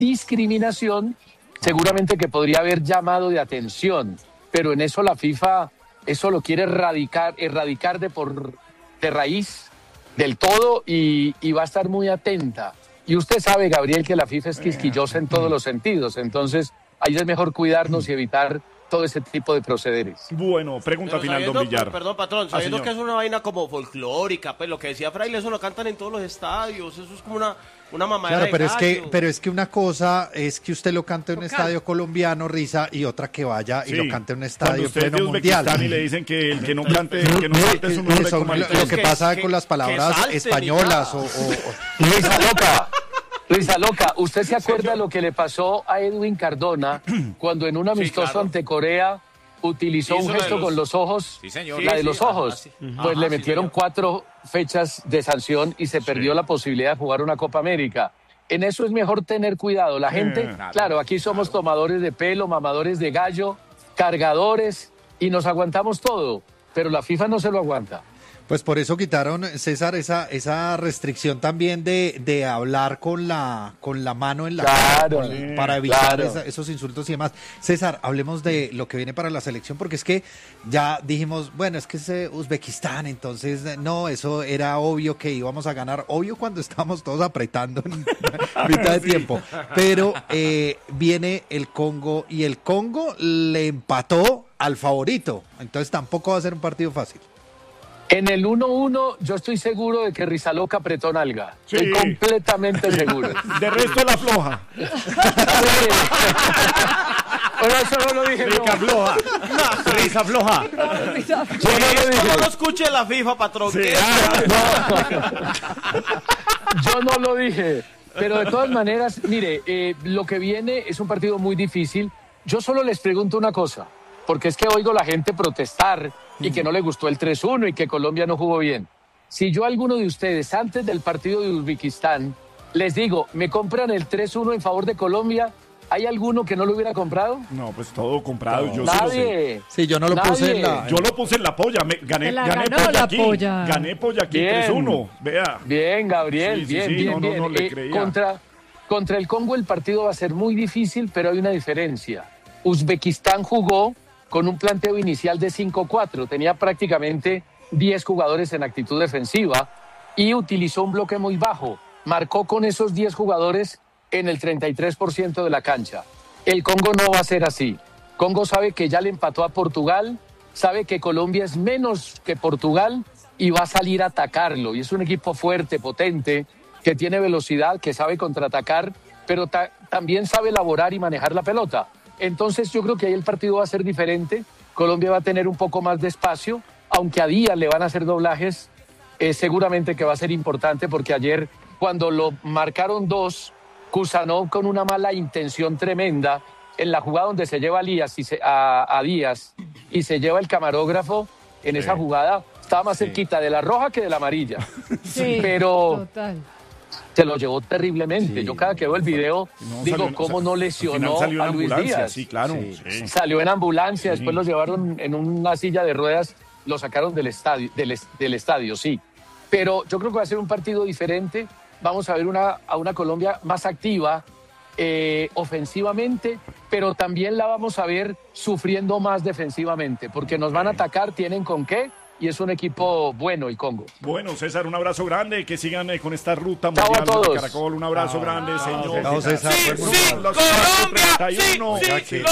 discriminación, seguramente que podría haber llamado de atención, pero en eso la FIFA eso lo quiere erradicar de raíz del todo y va a estar muy atenta. Y usted sabe, Gabriel, que la FIFA es quisquillosa en todos los sentidos, entonces ahí es mejor cuidarnos y evitar todo ese tipo de procederes. Bueno, pregunta final, don Villar. Perdón, patrón, sabiendo que es una vaina como folclórica, pues lo que decía Fraile, eso lo cantan en todos los estadios, eso es como una mamadera claro, de pero es que una cosa es que usted lo cante en un estadio colombiano, Risa, y otra que vaya y lo cante en un estadio pleno mundial. Y le dicen que el que no cante, que no cante es un hombre eso, lo que pasa con las palabras españolas o Luisa Loca, ¿usted se acuerda lo que le pasó a Edwin Cardona cuando en un amistoso ante Corea utilizó un gesto con los ojos? Sí, señor. La de los ojos. Pues le metieron 4 fechas de sanción y se perdió la posibilidad de jugar una Copa América. En eso es mejor tener cuidado. La gente, claro, aquí somos tomadores de pelo, mamadores de gallo, cargadores y nos aguantamos todo, pero la FIFA no se lo aguanta. Pues por eso quitaron, César, esa restricción también de hablar con la mano en la cara para evitar esos insultos y demás. César, hablemos de lo que viene para la selección, porque es que ya dijimos, bueno, es que es Uzbekistán, entonces no, eso era obvio que íbamos a ganar, obvio cuando estábamos todos apretando en mitad de tiempo, pero viene el Congo y el Congo le empató al favorito, entonces tampoco va a ser un partido fácil. En el 1-1 yo estoy seguro de que Rizaloca apretó nalga. Sí. Estoy completamente seguro. De resto la floja. Bueno, eso no lo dije. Rica floja. Risa floja. Yo no lo escuche la FIFA, patrón. Sí. Yo no lo dije. Pero de todas maneras, mire, lo que viene es un partido muy difícil. Yo solo les pregunto una cosa, porque es que oigo la gente protestar y que no le gustó el 3-1 y que Colombia no jugó bien. Si yo a alguno de ustedes, antes del partido de Uzbekistán, les digo, ¿me compran el 3-1 en favor de Colombia? ¿Hay alguno que no lo hubiera comprado? No, pues todo comprado. No, yo nadie. Sí, yo no lo puse en la... Yo lo puse en la polla. Gané polla aquí 3-1. Vea. Bien, Gabriel. Sí, bien. No le creía. Contra el Congo el partido va a ser muy difícil, pero hay una diferencia. Uzbekistán jugó con un planteo inicial de 5-4, tenía prácticamente 10 jugadores en actitud defensiva y utilizó un bloque muy bajo, marcó con esos 10 jugadores en el 33% de la cancha. El Congo no va a ser así. Congo sabe que ya le empató a Portugal, sabe que Colombia es menos que Portugal y va a salir a atacarlo. Y es un equipo fuerte, potente, que tiene velocidad, que sabe contraatacar, pero también sabe elaborar y manejar la pelota. Entonces yo creo que ahí el partido va a ser diferente. Colombia va a tener un poco más de espacio, aunque a Díaz le van a hacer doblajes, seguramente que va a ser importante porque ayer cuando lo marcaron 2, Kusanov con una mala intención tremenda en la jugada donde se lleva a Díaz y se lleva el camarógrafo en esa jugada, estaba más cerquita de la roja que de la amarilla. Sí, pero total. Se lo llevó terriblemente. Sí. Yo cada que veo el video digo, ¿cómo no lesionó a Luis Díaz? Sí, claro. Sí. Salió en ambulancia, después lo llevaron en una silla de ruedas, lo sacaron del estadio, sí. Pero yo creo que va a ser un partido diferente. Vamos a ver a una Colombia más activa ofensivamente, pero también la vamos a ver sufriendo más defensivamente, porque nos van a atacar, tienen con qué. Y es un equipo bueno el Congo. Bueno, César, un abrazo grande, que sigan con esta ruta mundial de Caracol. Un abrazo grande, señor. Chao, César. Sí, Colombia, sí, los Brian, sí,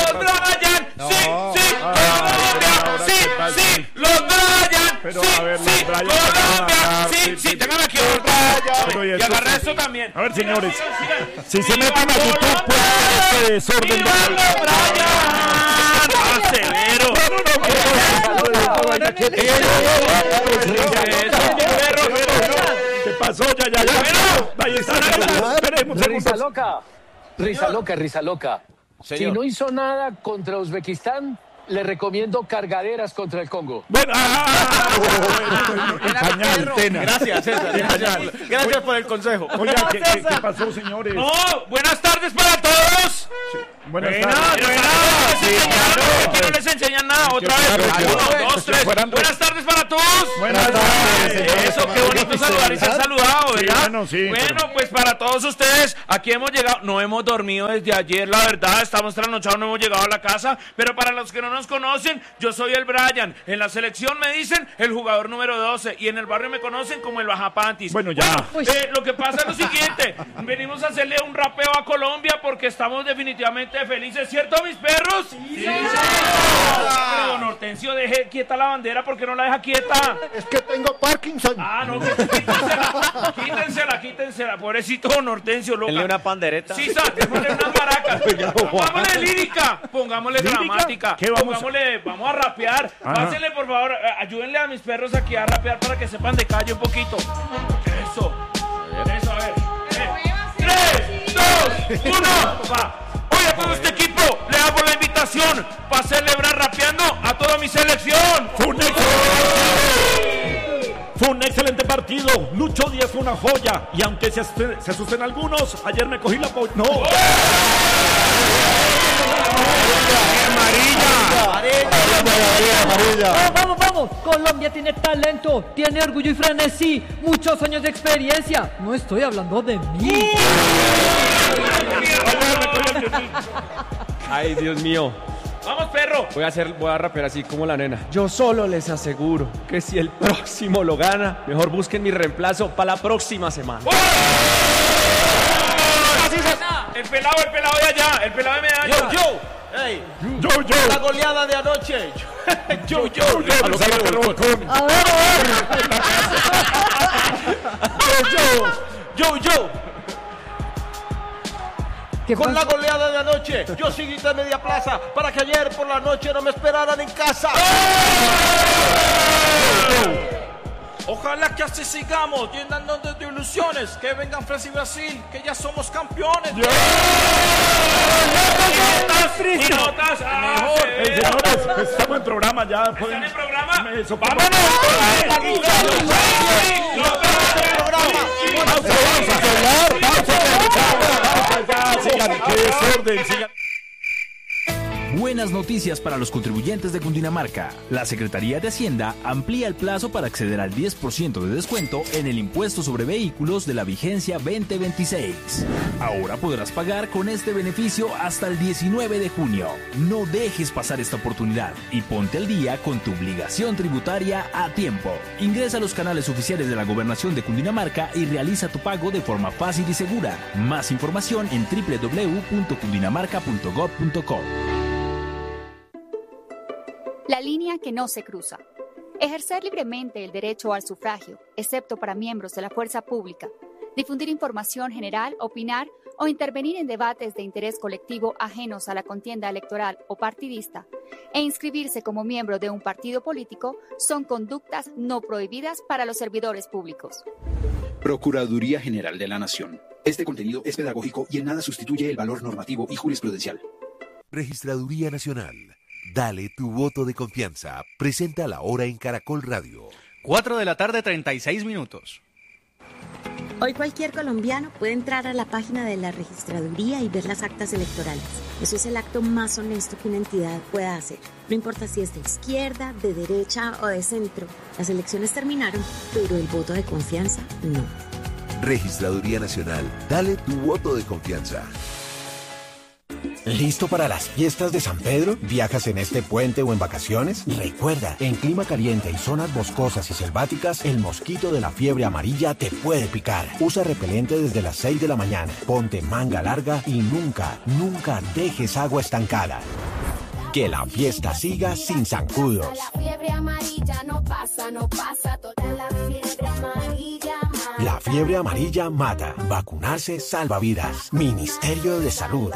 Colombia, los Brian, pero a ver, sí, Colombia, sí, tengan aquí los Brian, y agarré eso también. A ver, señores, si se meten a YouTube, pues este desorden. Severo. ¿Qué pasó? Ya. Ahí está. Risa loca. Si no hizo nada contra Uzbekistán, le recomiendo cargaderas contra el Congo. Bueno, Gracias, César. Gracias por el consejo. Oiga, ¿qué pasó, señores? No, buenas tardes para todos. Sí. Buenas tardes. Que no les enseñan nada. Otra vez. 1, 2, 3. Buenas tardes para todos. Buenas tardes. Eso, qué bonito saludar y ser saludado, ¿verdad? Sí, bueno, sí. Bueno, pues para todos ustedes, aquí hemos llegado, no hemos dormido desde ayer, la verdad, estamos trasnochados, no hemos llegado a la casa, pero para los que no nos conocen, yo soy el Brian, en la selección me dicen el jugador número 12 y en el barrio me conocen como el bajapantis. Bueno, ya. Lo que pasa es lo siguiente, venimos a hacerle un rapeo a Colombia porque estamos definitivamente felices, ¿cierto, mis perros? Sí. Pero don Hortensio, deje quieta la bandera, ¿por qué no la deja quieta? Es que tengo Parkinson. No, quítensela, pobrecito don Hortensio, loca. Denle una pandereta. Sí, ponle unas maracas. Pongámosle lírica, pongámosle dramática. ¿Qué vamos a rapear. Pásenle, por favor, ayúdenle a mis perros aquí a rapear para que sepan de calle un poquito. Eso, a ver. 3, 2, 1, va. Oye, todo este equipo, le hago la invitación para celebrar rapeando a toda mi selección. Fue un excelente partido. Lucho Díaz fue una joya. Y aunque se asusten algunos, ayer me cogí la ¡No! ¡Amarilla! ¡Vamos! Colombia tiene talento, tiene orgullo y frenesí, muchos años de experiencia. No estoy hablando de mí. Ay, Dios mío. ¡Vamos, perro! Voy a rapear así como la nena. Yo solo les aseguro que si el próximo lo gana, mejor busquen mi reemplazo para la próxima semana. El pelado de allá, el pelado de medalla. Yo. La goleada de anoche. Yo. Con la goleada de anoche, yo sí grité media plaza para que ayer por la noche no me esperaran en casa. Ojalá que así sigamos, llenándonos de ilusiones. Que vengan Francia y Brasil, que ya somos campeones. Notas. Señores, estamos en programa ya. ¿Están en programa? ¡Vámonos! Buenas noticias para los contribuyentes de Cundinamarca. La Secretaría de Hacienda amplía el plazo para acceder al 10% de descuento en el impuesto sobre vehículos de la vigencia 2026. Ahora podrás pagar con este beneficio hasta el 19 de junio. No dejes pasar esta oportunidad y ponte al día con tu obligación tributaria a tiempo. Ingresa a los canales oficiales de la Gobernación de Cundinamarca y realiza tu pago de forma fácil y segura. Más información en www.cundinamarca.gov.co. La línea que no se cruza. Ejercer libremente el derecho al sufragio, excepto para miembros de la fuerza pública. Difundir información general, opinar o intervenir en debates de interés colectivo ajenos a la contienda electoral o partidista e inscribirse como miembro de un partido político son conductas no prohibidas para los servidores públicos. Procuraduría General de la Nación. Este contenido es pedagógico y en nada sustituye el valor normativo y jurisprudencial. Registraduría Nacional. Dale tu voto de confianza. Presenta la hora en Caracol Radio. 4:36 p.m. Hoy cualquier colombiano puede entrar a la página de la registraduría y ver las actas electorales. Eso es el acto más honesto que una entidad pueda hacer. No importa si es de izquierda, de derecha o de centro. Las elecciones terminaron, pero el voto de confianza no. Registraduría Nacional. Dale tu voto de confianza. ¿Listo para las fiestas de San Pedro? ¿Viajas en este puente o en vacaciones? Recuerda, en clima caliente y zonas boscosas y selváticas, el mosquito de la fiebre amarilla te puede picar. Usa repelente desde las 6 de la mañana, ponte manga larga y nunca dejes agua estancada. Que la fiesta siga sin zancudos. La fiebre amarilla no pasa, toda la fiebre amarilla mata. La fiebre amarilla mata. Vacunarse salva vidas. Ministerio de Salud.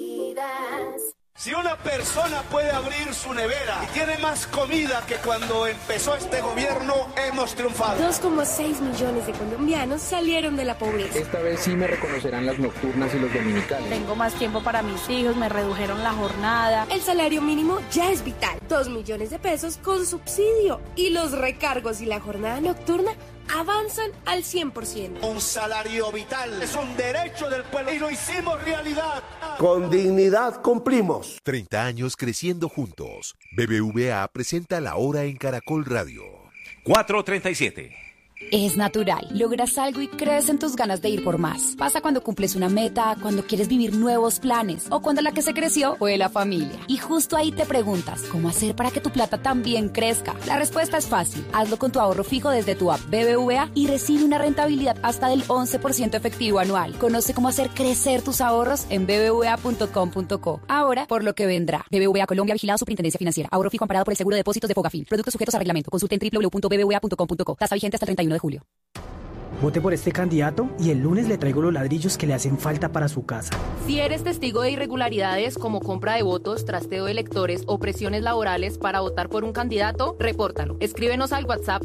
Si una persona puede abrir su nevera y tiene más comida que cuando empezó este gobierno, hemos triunfado. 2,6 millones de colombianos salieron de la pobreza. Esta vez sí me reconocerán las nocturnas y los dominicales. Tengo más tiempo para mis hijos, me redujeron la jornada. El salario mínimo ya es vital. 2 millones de pesos con subsidio. Y los recargos y la jornada nocturna avanzan al 100%. Un salario vital es un derecho del pueblo y lo hicimos realidad. Con dignidad cumplimos. 30 años creciendo juntos. BBVA presenta la hora en Caracol Radio. 4:37. Es natural. Logras algo y crees en tus ganas de ir por más. Pasa cuando cumples una meta, cuando quieres vivir nuevos planes o cuando la que se creció fue la familia. Y justo ahí te preguntas, ¿cómo hacer para que tu plata también crezca? La respuesta es fácil. Hazlo con tu ahorro fijo desde tu app BBVA y recibe una rentabilidad hasta del 11% efectivo anual. Conoce cómo hacer crecer tus ahorros en bbva.com.co. Ahora, por lo que vendrá. BBVA Colombia, vigilado Superintendencia Financiera. Ahorro fijo amparado por el Seguro de Depósitos de Fogafín. Productos sujetos a reglamento. Consulte en www.bbva.com.co. Tasa vigente hasta el 31 de julio. Vote por este candidato y el lunes le traigo los ladrillos que le hacen falta para su casa. Si eres testigo de irregularidades como compra de votos, trasteo de electores o presiones laborales para votar por un candidato, repórtalo. Escríbenos al WhatsApp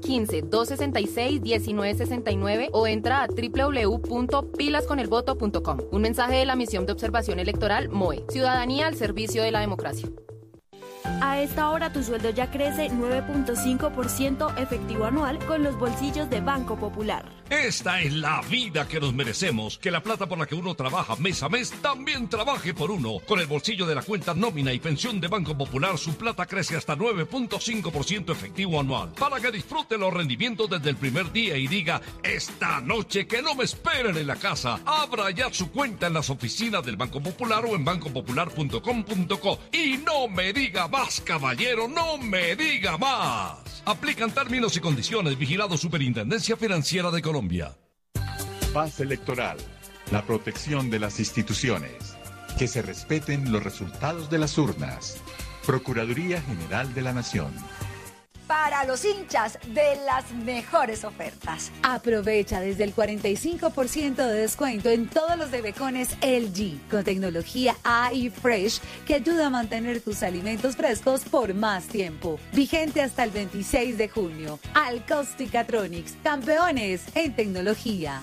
315-266-1969 o entra a www.pilasconelvoto.com. Un mensaje de la Misión de Observación Electoral MOE. Ciudadanía al servicio de la democracia. A esta hora tu sueldo ya crece 9.5% efectivo anual con los bolsillos de Banco Popular. Esta es la vida que nos merecemos, que la plata por la que uno trabaja mes a mes también trabaje por uno. Con el bolsillo de la cuenta nómina y pensión de Banco Popular, su plata crece hasta 9.5% efectivo anual. Para que disfrute los rendimientos desde el primer día y diga, esta noche que no me esperen en la casa. Abra ya su cuenta en las oficinas del Banco Popular o en bancopopular.com.co. Y no me diga más, caballero, no me diga más. Aplican términos y condiciones. Vigilado Superintendencia Financiera de Colombia. Paz electoral. La protección de las instituciones. Que se respeten los resultados de las urnas. Procuraduría General de la Nación. Para los hinchas de las mejores ofertas. Aprovecha desde el 45% de descuento en todos los de Becones LG con tecnología AI Fresh que ayuda a mantener tus alimentos frescos por más tiempo. Vigente hasta el 26 de junio. Alcostica Tronics, campeones en tecnología.